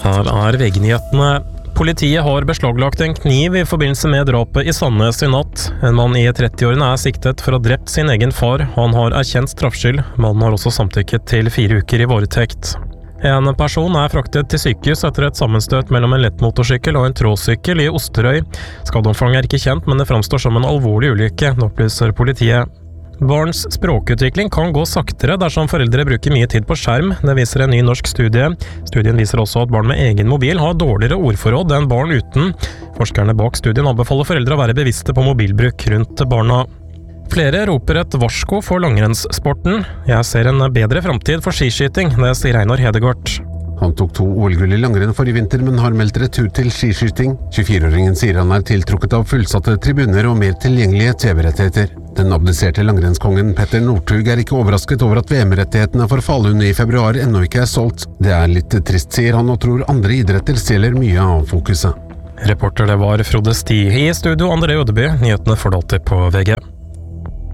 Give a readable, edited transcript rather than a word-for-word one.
Her VG-nyhetene. Politiet har beslaglagt en kniv I forbindelse med drapet I Sandnes I natt. En mann I 30-årene siktet for å ha drept sin egen far. Han har erkjent straffskyld. Mannen har også samtykket til 4 uker I varetekt. En person fraktet til sykehus etter et sammenstøt mellom en lettmotorsykkel og en tråsykkel I Osterøy. Skadeomfanget ikke kjent, men det framstår som en alvorlig ulykke, opplyser politiet. Barns språkutvikling kan gå saktere dersom foreldre bruker mye tid på skjerm. Det viser en ny norsk studie. Studien viser også at barn med egen mobil har dårligere ordforråd enn barn uten. Forskerne bak studien anbefaler foreldre å være bevisste på mobilbruk rundt barna. Flere roper et varsko for langrennssporten. Jeg ser en bedre fremtid for skiskyting, det sier Einar Hedegaard. Han tok 2 OL-gull I langrenn forrige vinter, men har meldt retur til skiskyting. 24-åringen sier han tiltrukket av fullsatte tribuner og mer tilgjengelige TV-rettigheter. Den abdiserte langrennskongen Petter Northug ikke overrasket over at VM-rettighetene for Falun I februar ennå ikke solgt. Det litt trist, sier han, og tror andre idretter stjeler mye av fokuset. Reporter det var Frode Sti I studio, André Ødeby. Nyhetene får du alltid på VG.